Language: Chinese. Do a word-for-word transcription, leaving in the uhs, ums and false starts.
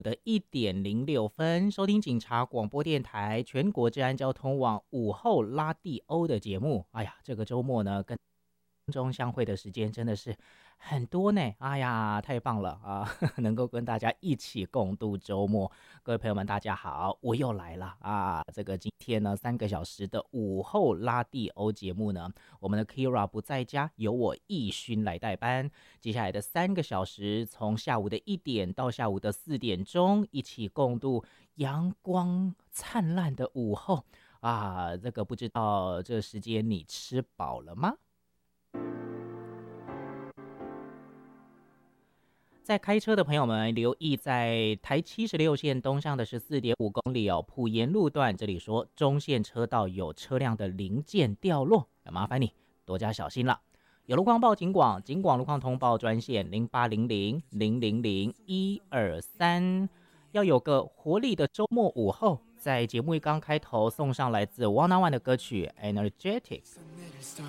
的一点零六分，收听警察广播电台全国治安交通网午后拉地欧的节目。哎呀，这个周末呢，跟中相会的时间真的是很多呢。哎呀，太棒了啊！能够跟大家一起共度周末。各位朋友们，大家好，我又来了啊！这个今天呢，三个小时的午后拉地欧节目呢，我们的 Kira 不在家，由我义勋来代班。接下来的三个小时，从下午的一点到下午的四点钟，一起共度阳光灿烂的午后啊！这个不知道这时间你吃饱了吗？在开车的朋友们留意，在台七十六线东向的十四点五公里哦，埔盐路段，这里说中线车道有车辆的零件掉落，麻烦你多加小心了。有路况报警广，警广路况通报专线零八零零零零零一二三，要有个活力的周末午后。在节目一刚开头送上来自 One on One 的歌曲 Energetic。